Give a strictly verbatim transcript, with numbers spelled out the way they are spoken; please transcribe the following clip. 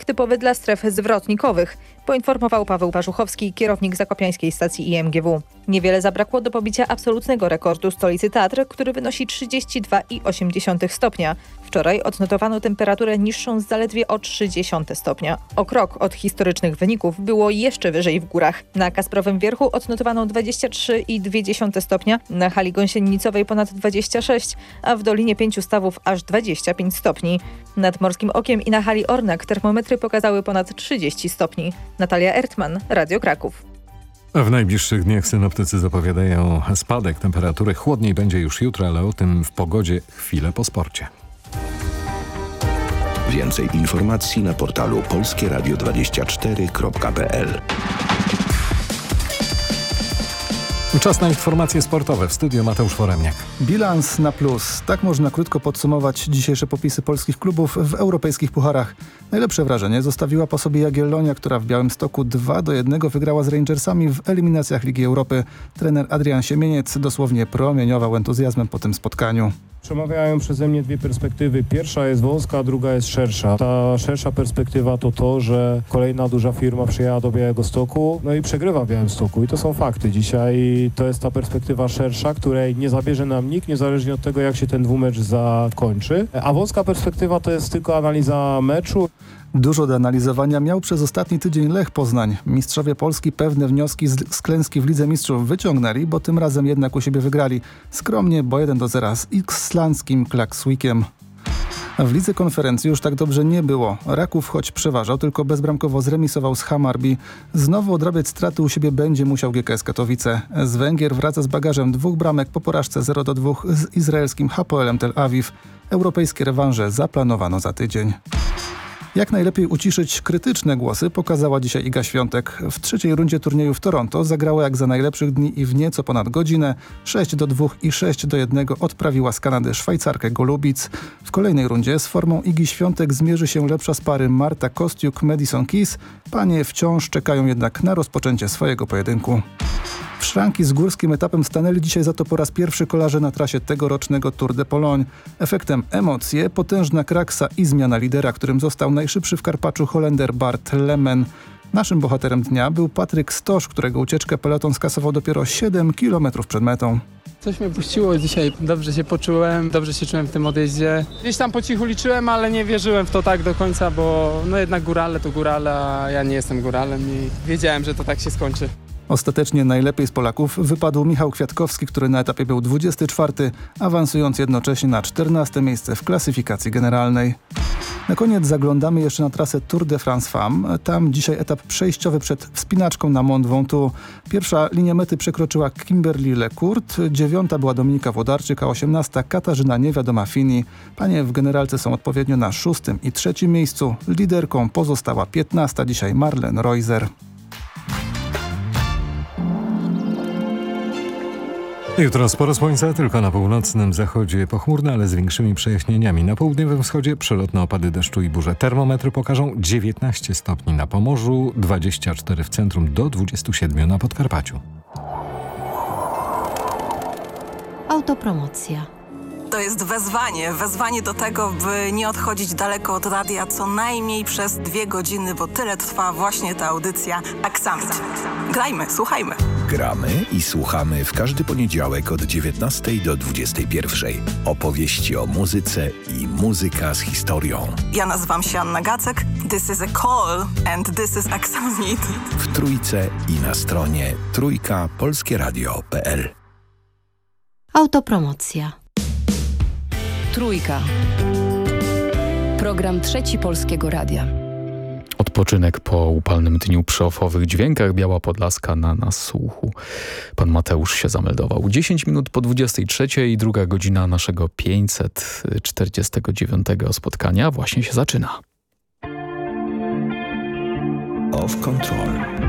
typowy dla stref zwrotnikowych, poinformował Paweł Parzuchowski, kierownik zakopiańskiej stacji I M G W. Niewiele zabrakło do pobicia absolutnego rekordu stolicy Tatr, który wynosi trzydzieści dwa i osiem dziesiątych stopnia. Wczoraj odnotowano temperaturę niższą z zaledwie o trzy dziesiąte stopnia. O krok od historycznych wyników było jeszcze wyżej w górach. Na Kasprowym Wierchu odnotowano dwadzieścia trzy i dwie dziesiąte stopnia, na hali Gąsienicowej ponad dwadzieścia sześć, a w Dolinie Pięciu Stawów aż dwadzieścia pięć stopni. Nad Morskim Okiem i na hali Ornak termometry pokazały ponad trzydzieści stopni. Natalia Ertman, Radio Kraków. W najbliższych dniach synoptycy zapowiadają spadek temperatury. Chłodniej będzie już jutro, ale o tym w pogodzie chwilę po sporcie. Więcej informacji na portalu polskie radio dwadzieścia cztery kropka p l. Czas na informacje sportowe. W studiu Mateusz Foremniak. Bilans na plus. Tak można krótko podsumować dzisiejsze popisy polskich klubów w europejskich pucharach. Najlepsze wrażenie zostawiła po sobie Jagiellonia, która w Białymstoku dwa do jednego wygrała z Rangersami w eliminacjach Ligi Europy. Trener Adrian Siemieniec dosłownie promieniował entuzjazmem po tym spotkaniu. Przemawiają przeze mnie dwie perspektywy. Pierwsza jest wąska, a druga jest szersza. Ta szersza perspektywa to to, że kolejna duża firma przyjechała do Białegostoku, no i przegrywa w Białymstoku. I to są fakty. Dzisiaj to jest ta perspektywa szersza, której nie zabierze nam nikt, niezależnie od tego, jak się ten dwumecz zakończy. A wąska perspektywa to jest tylko analiza meczu. Dużo do analizowania miał przez ostatni tydzień Lech Poznań. Mistrzowie Polski pewne wnioski z, z klęski w Lidze Mistrzów wyciągnęli, bo tym razem jednak u siebie wygrali. Skromnie, bo jeden do zera z islandzkim Klaksvíkiem. W Lidze Konferencji już tak dobrze nie było. Raków choć przeważał, tylko bezbramkowo zremisował z Hammarby. Znowu odrabiać straty u siebie będzie musiał G K S Katowice. Z Węgier wraca z bagażem dwóch bramek po porażce zero do dwóch z izraelskim Hapoelem Tel Awiw. Europejskie rewanże zaplanowano za tydzień. Jak najlepiej uciszyć krytyczne głosy pokazała dzisiaj Iga Świątek. W trzeciej rundzie turnieju w Toronto zagrała jak za najlepszych dni i w nieco ponad godzinę. sześć do dwóch i sześć do jednego odprawiła z Kanady Szwajcarkę Golubic. W kolejnej rundzie z formą Igi Świątek zmierzy się lepsza z pary Marta Kostiuk-Madison Keys. Panie wciąż czekają jednak na rozpoczęcie swojego pojedynku. W szranki z górskim etapem stanęli dzisiaj za to po raz pierwszy kolarze na trasie tegorocznego Tour de Pologne. Efektem emocje, potężna kraksa i zmiana lidera, którym został najszybszy w Karpaczu Holender Bart Lemen. Naszym bohaterem dnia był Patryk Stosz, którego ucieczkę peloton skasował dopiero siedem kilometrów przed metą. Coś mnie puściło dzisiaj, dobrze się poczułem, dobrze się czułem w tym odjeździe. Gdzieś tam po cichu liczyłem, ale nie wierzyłem w to tak do końca, bo no jednak górale to górale, a ja nie jestem góralem i wiedziałem, że to tak się skończy. Ostatecznie najlepiej z Polaków wypadł Michał Kwiatkowski, który na etapie był dwudziesty czwarty, awansując jednocześnie na czternaste miejsce w klasyfikacji generalnej. Na koniec zaglądamy jeszcze na trasę Tour de France Femmes. Tam dzisiaj etap przejściowy przed wspinaczką na Mont Ventoux. Pierwsza linię mety przekroczyła Kimberly Lecourt, dziewiąta była Dominika Włodarczyk, a osiemnasta Katarzyna Niewiadoma Fini. Panie w generalce są odpowiednio na szóstym i trzecim miejscu. Liderką pozostała piętnasta dzisiaj Marlene Reuser. Jutro sporo słońca, tylko na północnym zachodzie pochmurne, ale z większymi przejaśnieniami. Na południowym wschodzie przelotne opady deszczu i burze. Termometry pokażą dziewiętnaście stopni na Pomorzu, dwadzieścia cztery w centrum do dwudziestu siedmiu na Podkarpaciu. Autopromocja. To jest wezwanie, wezwanie do tego, by nie odchodzić daleko od radia co najmniej przez dwie godziny, bo tyle trwa właśnie ta audycja Aksamit. Grajmy, słuchajmy. Gramy i słuchamy w każdy poniedziałek od dziewiętnastej do dwudziestej pierwszej. Opowieści o muzyce i muzyka z historią. Ja nazywam się Anna Gacek. This is a call and this is Aksamit. W Trójce i na stronie trójka polskie radio kropka p l. Autopromocja. Trójka. Program Trzeci Polskiego Radia. Odpoczynek po upalnym dniu przy ofowych dźwiękach. Biała Podlaska na nasłuchu. Pan Mateusz się zameldował. dziesięć minut po dwudziestej trzeciej i druga godzina naszego pięćset czterdziestego dziewiątego spotkania właśnie się zaczyna. Off Control.